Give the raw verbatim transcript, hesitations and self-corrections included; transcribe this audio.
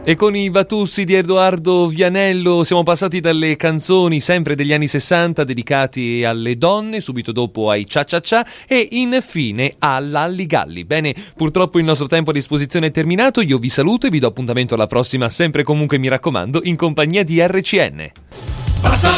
E con i Vatussi di Edoardo Vianello siamo passati dalle canzoni sempre degli anni sessanta dedicati alle donne, subito dopo ai Cia Cia Cia e infine all'Alli Galli. Bene, purtroppo il nostro tempo a disposizione è terminato, io vi saluto e vi do appuntamento alla prossima, sempre comunque mi raccomando, in compagnia di R C N.